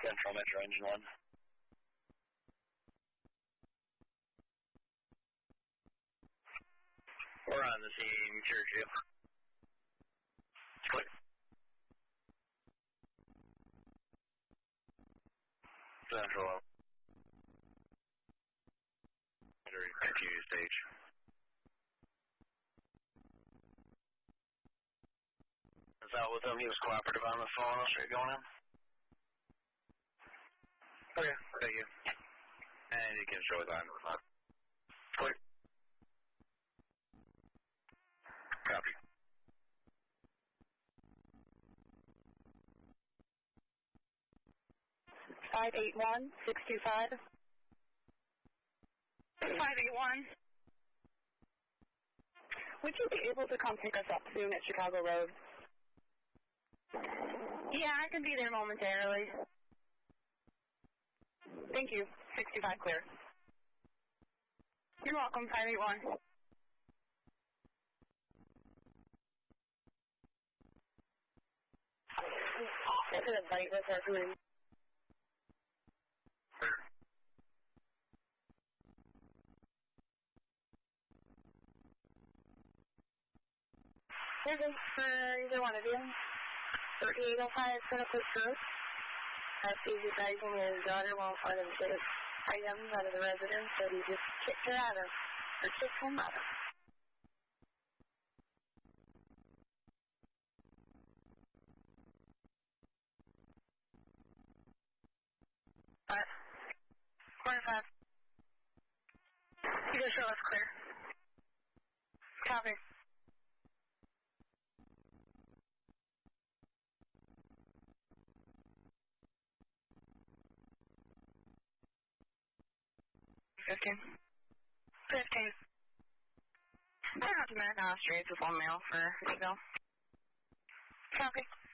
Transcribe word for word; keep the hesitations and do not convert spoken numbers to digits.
Central Metro Engine one. We're on the scene, Churchill. Click. Central. Confused stage. Is that with him? He was cooperative on the phone. I'll straight going in. Okay, thank you. And you can show it on the phone. Clear. Copy. five eight one, six two five. five eight one. Would you be able to come pick us up soon at Chicago Road? Yeah, I can be there momentarily. Thank you. sixty-five clear. You're welcome, five eight one. This is a bite with our food. Here's it for either one of you. thirty-eight oh five Centerpost Road. Uh, Steve advising his daughter won't let him get his items out of the residence, so he just kicked her out of, or kicked him out of. Alright. Corner five. You can show us clear. Copy. Fifteen. Fifteen. I don't have to American Australia with one mail for email. Copy.